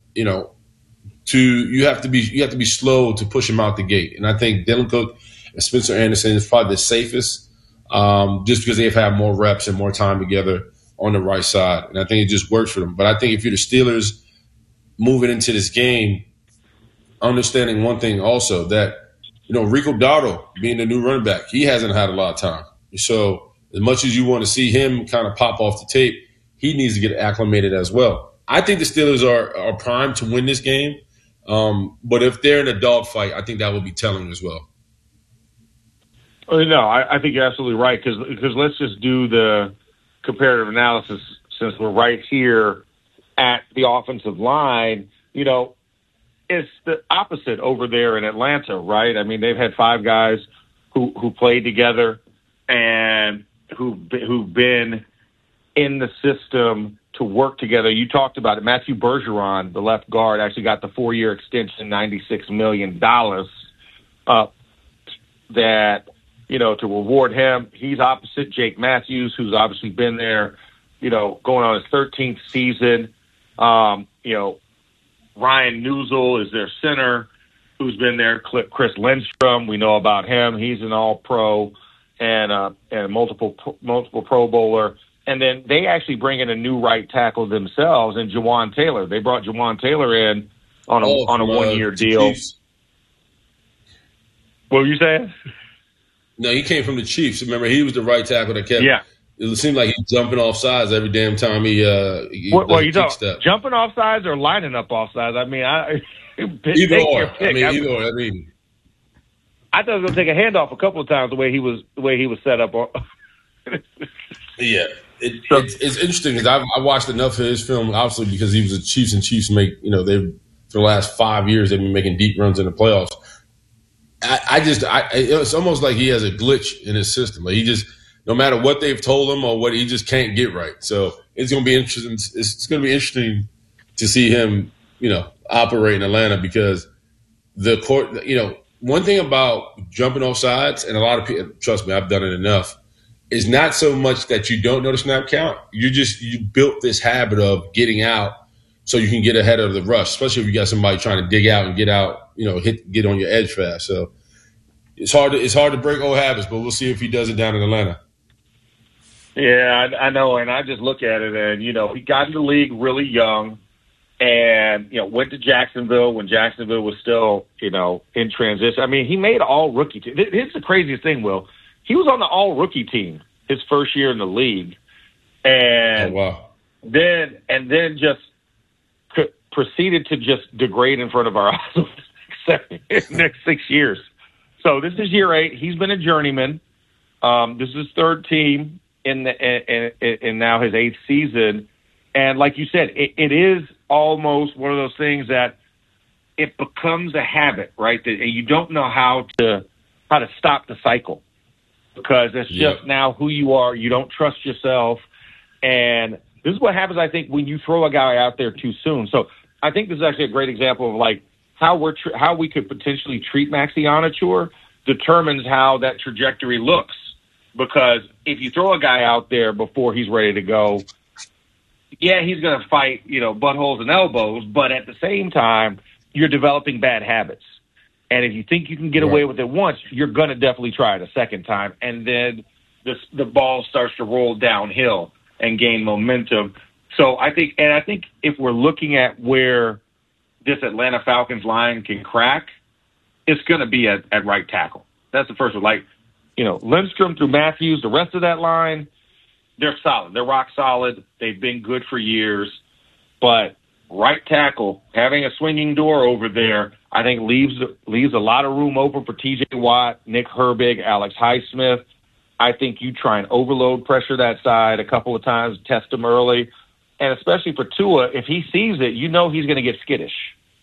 you know, you have to be slow to push him out the gate. And I think Dylan Cook and Spencer Anderson is probably the safest, just because they've had more reps and more time together on the right side. And I think it just works for them. But I think if you're the Steelers moving into this game, understanding one thing also that, Rico Dowdle being the new running back, he hasn't had a lot of time. So as much as you want to see him kind of pop off the tape, he needs to get acclimated as well. I think the Steelers are primed to win this game. But if they're in a dogfight, I think that will be telling as well. No, I think you're absolutely right, because let's just do the comparative analysis since we're right here at the offensive line. It's the opposite over there in Atlanta, right? I mean, they've had 5 guys who played together and who've been in the system to work together. You talked about it. Matthew Bergeron, the left guard, actually got the 4-year extension, $96 million that, to reward him. He's opposite Jake Matthews, who's obviously been there, going on his 13th season. Ryan Newsel is their center, who's been there. Chris Lindstrom, we know about him. He's an All-Pro and multiple Pro Bowler. And then they actually bring in a new right tackle themselves, and Jawan Taylor. They brought Jawan Taylor in on a 1-year deal. Chiefs. What were you saying? No, he came from the Chiefs. Remember, he was the right tackle that kept. Yeah. It seemed like he's jumping off sides every damn time he jumping off sides or lining up off sides? I mean, either or. Either or. I thought he was going to take a handoff a couple of times the way he was set up. Yeah. It's interesting because I watched enough of his film, obviously, because he was a Chiefs, and Chiefs make, for the last 5 years, they've been making deep runs in the playoffs. It's almost like he has a glitch in his system. Like he just, no matter what they've told him or what, he just can't get right. So it's going to be interesting. It's going to be interesting to see him, operate in Atlanta, because the court, one thing about jumping off sides, and a lot of people, trust me, I've done it enough, is not so much that you don't know the snap count. You built this habit of getting out so you can get ahead of the rush, especially if you got somebody trying to dig out and get out, get on your edge fast. So it's hard to break old habits, but we'll see if he does it down in Atlanta. Yeah, I know, and I just look at it, and he got in the league really young, and went to Jacksonville when Jacksonville was still in transition. I mean, he made all rookie team. Here's the craziest thing, Will. He was on the all rookie team his first year in the league, and then just proceeded to just degrade in front of our eyes next 6 years. So this is year 8. He's been a journeyman. This is his 3rd team in now his 8th season. And like you said, it is almost one of those things that it becomes a habit, right? That you don't know how to stop the cycle, because it's just now who you are. You don't trust yourself. And this is what happens, I think, when you throw a guy out there too soon. So I think this is actually a great example of like how we could potentially treat Maxi Onachur determines how that trajectory looks. Because if you throw a guy out there before he's ready to go, yeah, he's going to fight, buttholes and elbows, but at the same time, you're developing bad habits. And if you think you can get away with it once, you're going to definitely try it a second time. And then the ball starts to roll downhill and gain momentum. So I think if we're looking at where this Atlanta Falcons line can crack, it's going to be at right tackle. That's the first one. Like, Lindstrom through Matthews, the rest of that line, they're solid. They're rock solid. They've been good for years. But right tackle, having a swinging door over there, I think leaves a lot of room open for T.J. Watt, Nick Herbig, Alex Highsmith. I think you try and overload pressure that side a couple of times, test him early. And especially for Tua, if he sees it, he's going to get skittish.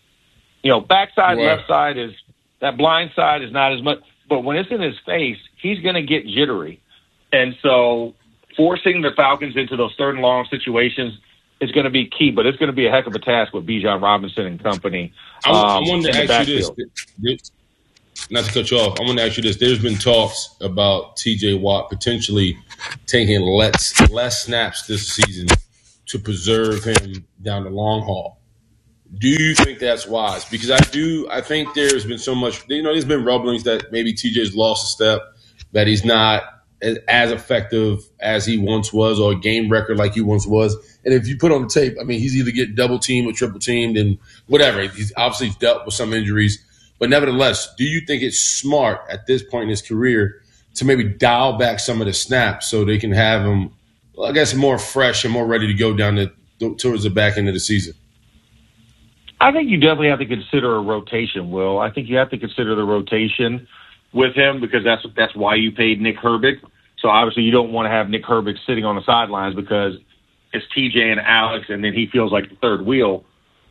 Backside, left side that blind side is not as much. But when it's in his face, he's going to get jittery. And so forcing the Falcons into those 3rd and long situations is going to be key, but it's going to be a heck of a task with Bijan Robinson and company. I wanted to ask you this. Not to cut you off, I want to ask you this. There's been talks about T.J. Watt potentially taking less snaps this season to preserve him down the long haul. Do you think that's wise? Because I think there's been so much, there's been rumblings that maybe TJ's lost a step, that he's not as effective as he once was, or a game record like he once was. And if you put on the tape, I mean, he's either getting double teamed or triple teamed and whatever. He's obviously dealt with some injuries. But nevertheless, do you think it's smart at this point in his career to maybe dial back some of the snaps so they can have him, I guess, more fresh and more ready to go towards the back end of the season? I think you definitely have to consider a rotation, Will. I think you have to consider the rotation with him, because that's why you paid Nick Herbig. So obviously you don't want to have Nick Herbig sitting on the sidelines because it's TJ and Alex, and then he feels like the third wheel.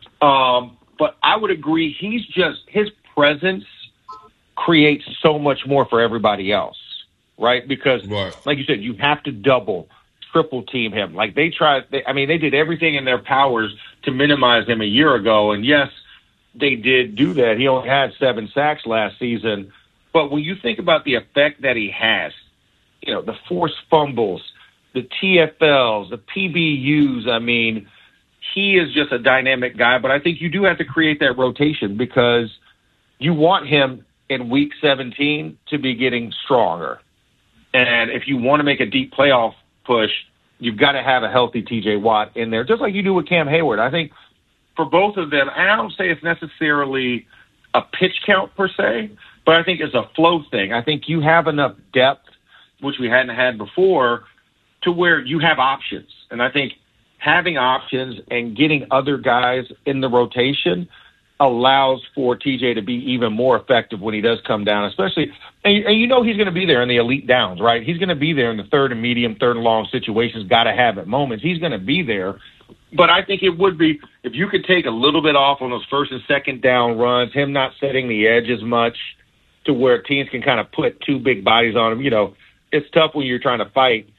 But I would agree, his presence creates so much more for everybody else, right? Because, like you said, you have to double, triple team him. Like they did everything in their powers to minimize him a year ago. And yes, they did do that. He only had 7 sacks last season. But when you think about the effect that he has, the forced fumbles, the TFLs, the PBUs, I mean, he is just a dynamic guy. But I think you do have to create that rotation, because you want him in week 17 to be getting stronger. And if you want to make a deep playoff push, you've got to have a healthy TJ Watt in there, just like you do with Cam Hayward. I think for both of them, and I don't say it's necessarily a pitch count per se, but I think it's a flow thing. I think you have enough depth, which we hadn't had before, to where you have options. And I think having options and getting other guys in the rotation allows for TJ to be even more effective when he does come down, especially, and he's going to be there in the elite downs, right? He's going to be there in the third and medium, third and long situations, got to have at moments. He's going to be there. But I think it would be, if you could take a little bit off on those first and second down runs, him not setting the edge as much to where teams can kind of put 2 big bodies on him. It's tough when you're trying to fight,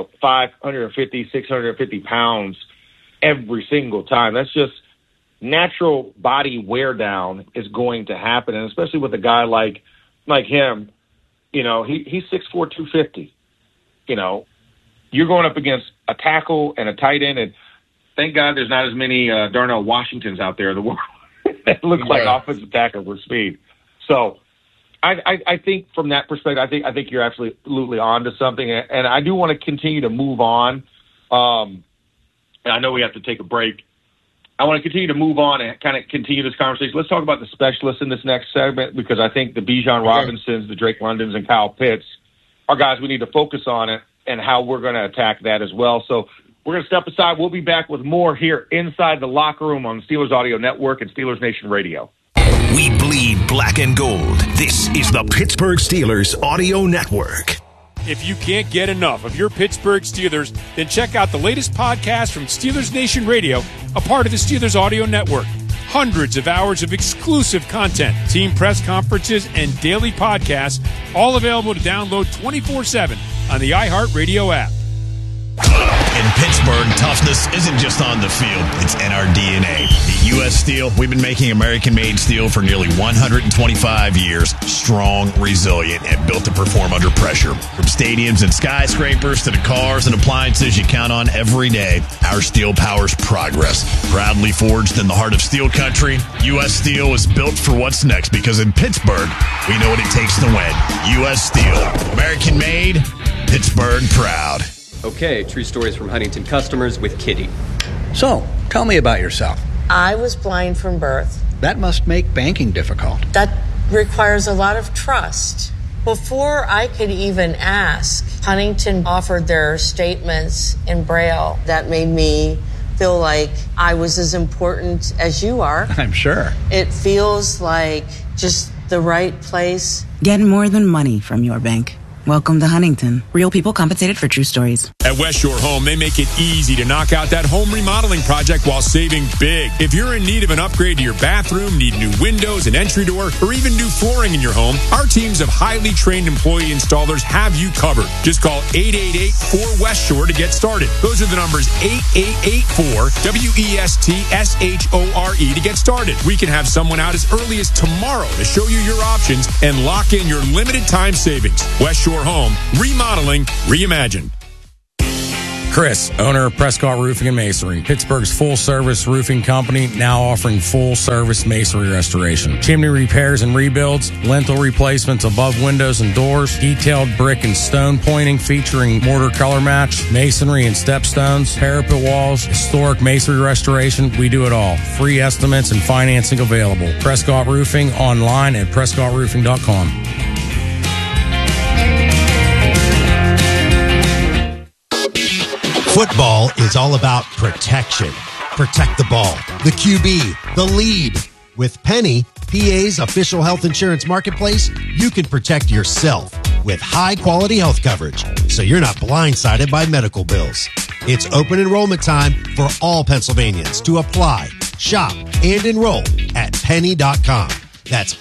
550, 650 pounds every single time. That's just natural body wear down is going to happen. And especially with a guy like him, he's 6'4", 250. You're going up against a tackle and a tight end, and thank God there's not as many Darnell Washingtons out there in the world that look like offensive tackle with speed. So I think from that perspective, I think you're absolutely on to something. And I do want to continue to move on. And I know we have to take a break. I want to continue to move on and kind of continue this conversation. Let's talk about the specialists in this next segment, because I think the Bijan Robinsons, the Drake Londons, and Kyle Pitts are guys we need to focus on it and how we're going to attack that as well. So we're going to step aside. We'll be back with more here inside the locker room on Steelers Audio Network and Steelers Nation Radio. We bleed black and gold. This is the Pittsburgh Steelers Audio Network. If you can't get enough of your Pittsburgh Steelers, then check out the latest podcast from Steelers Nation Radio, a part of the Steelers Audio Network. Hundreds of hours of exclusive content, team press conferences, and daily podcasts, all available to download 24/7 on the iHeartRadio app. In Pittsburgh, toughness isn't just on the field, it's in our DNA. At U.S. Steel, we've been making American-made steel for nearly 125 years, strong, resilient, and built to perform under pressure. From stadiums and skyscrapers to the cars and appliances you count on every day, our steel powers progress. Proudly forged in the heart of steel country, U.S. Steel is built for what's next, because in Pittsburgh, we know what it takes to win. U.S. Steel, American-made, Pittsburgh proud. Okay, true stories from Huntington customers with Kitty. So, tell me about yourself. I was blind from birth. That must make banking difficult. That requires a lot of trust. Before I could even ask, Huntington offered their statements in Braille. That made me feel like I was as important as you are. I'm sure. It feels like just the right place. Get more than money from your bank. Welcome to Huntington. Real people compensated for true stories. At West Shore Home, they make it easy to knock out that home remodeling project while saving big. If you're in need of an upgrade to your bathroom, need new windows, an entry door, or even new flooring in your home, our teams of highly trained employee installers have you covered. Just call 888-4West Shore to get started. Those are the numbers 8884-WESTSHORE to get started. We can have someone out as early as tomorrow to show you your options and lock in your limited time savings. West Shore Home, remodeling, reimagined. Chris, owner of Prescott Roofing and Masonry, Pittsburgh's full-service roofing company, now offering full-service masonry restoration. Chimney repairs and rebuilds, lintel replacements above windows and doors, detailed brick and stone pointing featuring mortar color match, masonry and stepstones, parapet walls, historic masonry restoration. We do it all. Free estimates and financing available. Prescott Roofing online at PrescottRoofing.com. Football is all about protection. Protect the ball, the QB, the lead. With Penny, PA's official health insurance marketplace, you can protect yourself with high-quality health coverage, so you're not blindsided by medical bills. It's open enrollment time for all Pennsylvanians to apply, shop, and enroll at penny.com. That's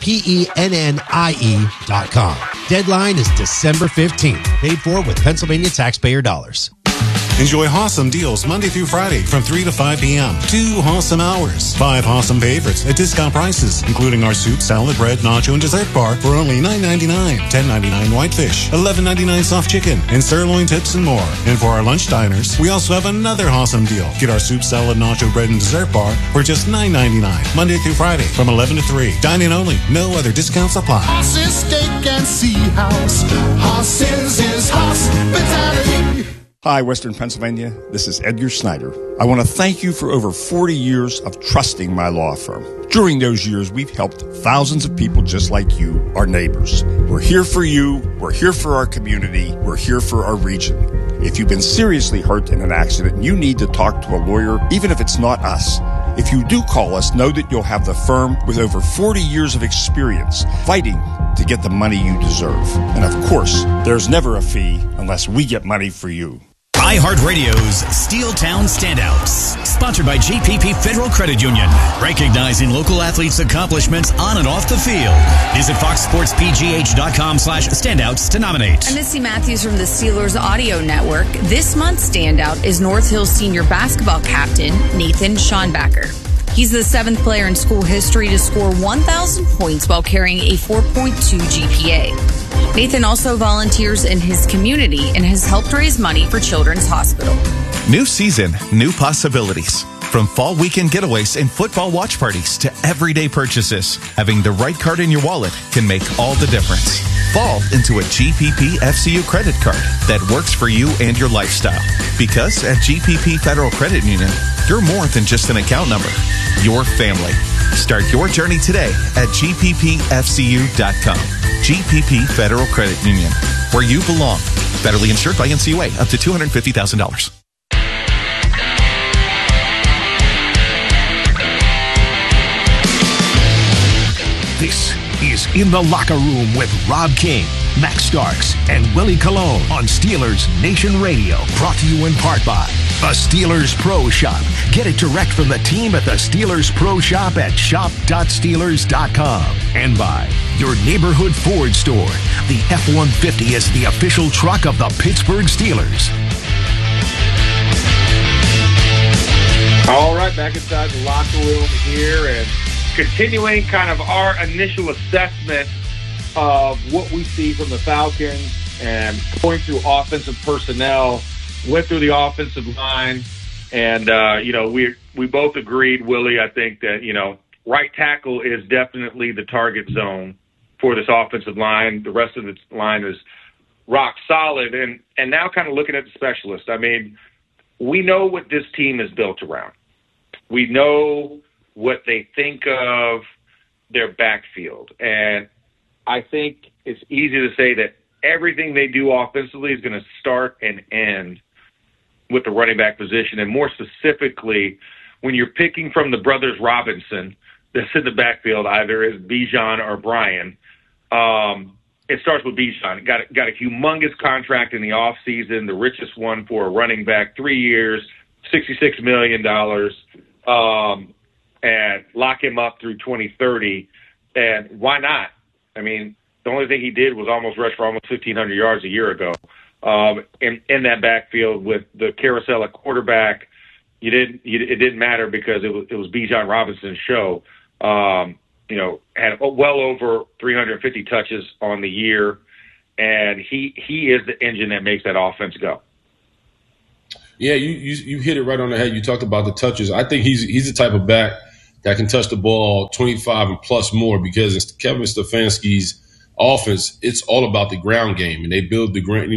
PENNIE.com. Deadline is December 15th. Paid for with Pennsylvania taxpayer dollars. Enjoy awesome deals Monday through Friday from 3 to 5 p.m. 2 awesome hours. 5 awesome favorites at discount prices, including our soup, salad, bread, nacho, and dessert bar for only $9.99. $10.99 whitefish, $11.99 soft chicken, and sirloin tips and more. And for our lunch diners, we also have another awesome deal. Get our soup, salad, nacho, bread, and dessert bar for just $9.99. Monday through Friday from 11 to 3. Dine-in only. No other discounts apply. Horses, steak, and sea house. Horses is hospitality. Hi, Western Pennsylvania. This is Edgar Snyder. I want to thank you for over 40 years of trusting my law firm. During those years, we've helped thousands of people just like you, our neighbors. We're here for you. We're here for our community. We're here for our region. If you've been seriously hurt in an accident and you need to talk to a lawyer, even if it's not us, if you do call us, know that you'll have the firm with over 40 years of experience fighting to get the money you deserve. And of course, there's never a fee unless we get money for you. iHeartRadio's Steeltown Standouts, sponsored by GPP Federal Credit Union, recognizing local athletes' accomplishments on and off the field. Visit foxsportspgh.com/standouts to nominate. I'm Missy Matthews from the Steelers Audio Network. This month's standout is North Hills senior basketball captain Nathan Schonbacher. He's the 7th player in school history to score 1,000 points while carrying a 4.2 GPA. Nathan also volunteers in his community and has helped raise money for Children's Hospital. New season, new possibilities. From fall weekend getaways and football watch parties to everyday purchases, having the right card in your wallet can make all the difference. Fall into a GPP FCU credit card that works for you and your lifestyle. Because at GPP Federal Credit Union, you're more than just an account number. Your family. Start your journey today at gppfcu.com. GPP Federal Credit Union, where you belong. Federally insured by NCUA, up to $250,000. This is In the Locker Room with Rob King, Max Starks, and Willie Colon on Steelers Nation Radio. Brought to you in part by the Steelers Pro Shop. Get it direct from the team at the Steelers Pro Shop at shop.steelers.com. And by your neighborhood Ford store. The F-150 is the official truck of the Pittsburgh Steelers. All right, back inside the locker room here and continuing kind of our initial assessment of what we see from the Falcons and going through offensive personnel, went through the offensive line, and, we both agreed, Willie, I think that, right tackle is definitely the target zone for this offensive line. The rest of the line is rock solid. And now kind of looking at the specialists, I mean, we know what this team is built around. We know what they think of their backfield. And I think it's easy to say that everything they do offensively is going to start and end with the running back position. And more specifically, when you're picking from the brothers Robinson that's in the backfield, either as Bijan or Brian, it starts with Bijan. Got a humongous contract in the offseason, the richest one for a running back, 3 years, $66 million. And lock him up through 2030. And why not? I mean, the only thing he did was almost rush for almost 1,500 yards a year ago. In that backfield with the carousel at quarterback, it didn't matter because it was Bijan Robinson's show. Had well over 350 touches on the year, and he is the engine that makes that offense go. Yeah, you hit it right on the head. You talked about the touches. I think he's the type of back that can touch the ball 25 and plus more because it's Kevin Stefanski's offense. It's all about the ground game, and they build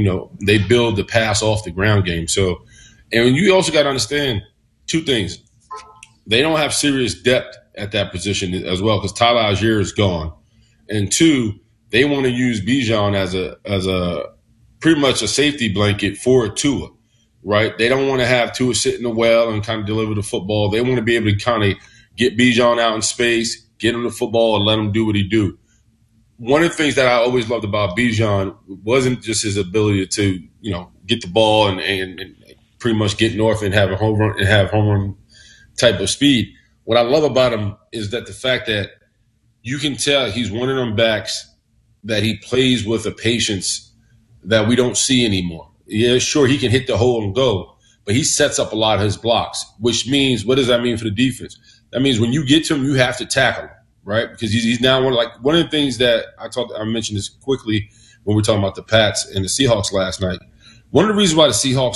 the pass off the ground game. So, and you also got to understand two things. They don't have serious depth at that position as well because Tyler Algier is gone, and two, they want to use Bijan as a pretty much a safety blanket for Tua. Right? They don't want to have Tua sit in the well and kind of deliver the football. They want to be able to kind of get Bijan out in space, get him the football, and let him do what he do. One of the things that I always loved about Bijan wasn't just his ability to, get the ball and pretty much get north and have a home run type of speed. What I love about him is that the fact that you can tell he's one of them backs that he plays with a patience that we don't see anymore. Yeah, sure, he can hit the hole and go, but he sets up a lot of his blocks, which means, what does that mean for the defense? That means when you get to him, you have to tackle him, right? Because he's now one of the things that I mentioned this quickly when we were talking about the Pats and the Seahawks last night. One of the reasons why the Seahawks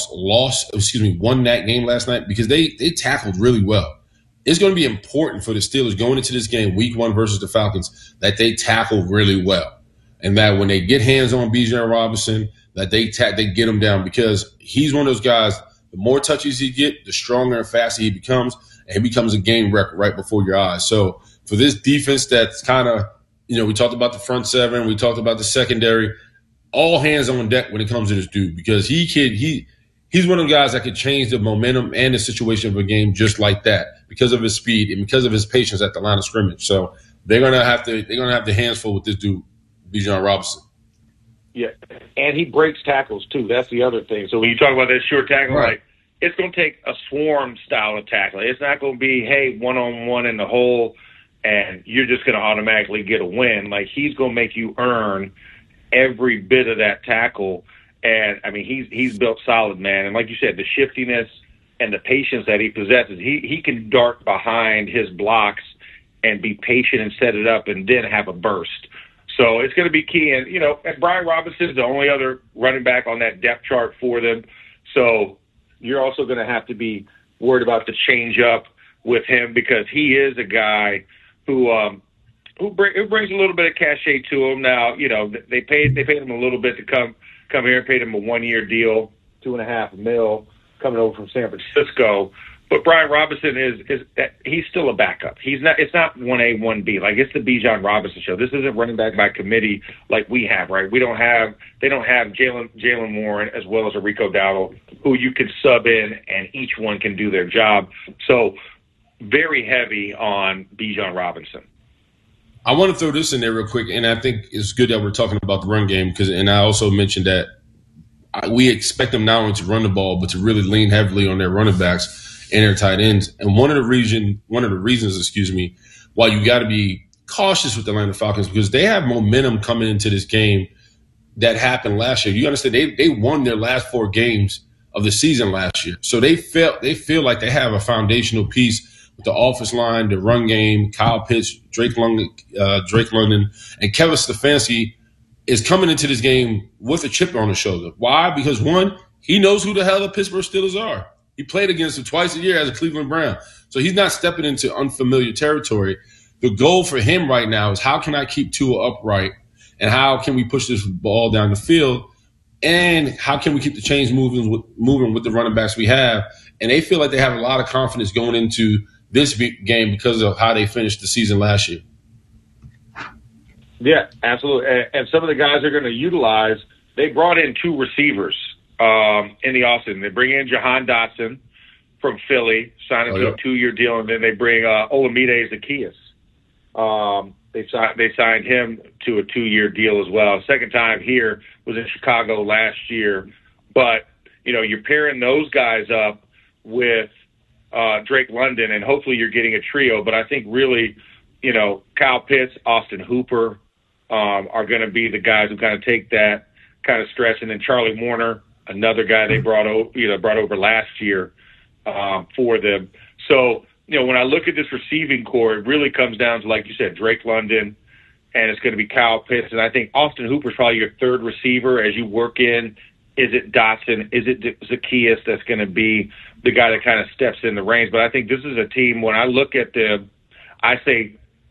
won that game last night, because they tackled really well. It's going to be important for the Steelers going into this game, week 1 versus the Falcons, that they tackle really well. And that when they get hands on Bijan Robinson, that they get him down, because he's one of those guys, the more touches he get, the stronger and faster he becomes, and he becomes a game wrecker right before your eyes. So for this defense that's kind of, we talked about the front seven, we talked about the secondary, all hands on deck when it comes to this dude, because he's one of the guys that could change the momentum and the situation of a game just like that because of his speed and because of his patience at the line of scrimmage. So they're gonna have the hands full with this dude, Bijan Robinson. Yeah, and he breaks tackles, too. That's the other thing. So when you talk about that short tackle, right, it's going to take a swarm style of tackling. It's not going to be, hey, one-on-one in the hole, and you're just going to automatically get a win. Like, he's going to make you earn every bit of that tackle. And, I mean, he's built solid, man. And like you said, the shiftiness and the patience that he possesses, he can dart behind his blocks and be patient and set it up and then have a burst. So it's going to be key. And, and Brian Robinson is the only other running back on that depth chart for them. So you're also going to have to be worried about the change up with him, because he is a guy who brings a little bit of cachet to him. Now, they paid him a little bit to come here and paid him a 1-year deal, $2.5 million coming over from San Francisco. But Brian Robinson he's still a backup. It's not 1A, 1B. Like, it's the Bijan Robinson show. This isn't running back by committee like we have, right? They don't have Jaylen Warren as well as a Rico Dowdle, who you can sub in and each one can do their job. So very heavy on Bijan Robinson. I want to throw this in there real quick, and I think it's good that we're talking about the run game, and I also mentioned that we expect them not only to run the ball, but to really lean heavily on their running backs and their tight ends. And one of the reasons, why you got to be cautious with the Atlanta Falcons, because they have momentum coming into this game that happened last year. You understand, they won their last 4 games of the season last year. So they feel like they have a foundational piece with the offensive line, the run game, Kyle Pitts, Drake London, and Kevin Stefanski is coming into this game with a chip on his shoulder. Why? Because, one, he knows who the hell the Pittsburgh Steelers are. He played against them twice a year as a Cleveland Brown. So he's not stepping into unfamiliar territory. The goal for him right now is, how can I keep Tua upright, and how can we push this ball down the field, and how can we keep the chains moving with the running backs we have? And they feel like they have a lot of confidence going into this game because of how they finished the season last year. Yeah, absolutely. And some of the guys they're going to utilize, they brought in 2 receivers in the offseason. They bring in Jahan Dotson from Philly, sign him to a 2-year deal, and then they bring Olamide Zaccheaus. They signed him to a 2-year deal as well. Second time here was in Chicago last year. But, you're pairing those guys up with Drake London, and hopefully you're getting a trio. But I think really, Kyle Pitts, Austin Hooper are going to be the guys who kind of take that kind of stretch. And then Charlie Warner, another guy they brought over last year for them. So, when I look at this receiving core, it really comes down to, like you said, Drake London, and it's going to be Kyle Pitts. And I think Austin Hooper's probably your third receiver as you work in Is it Dotson? Is it Zacchaeus that's going to be the guy that kind of steps in the reins? But I think this is a team, when I look at I say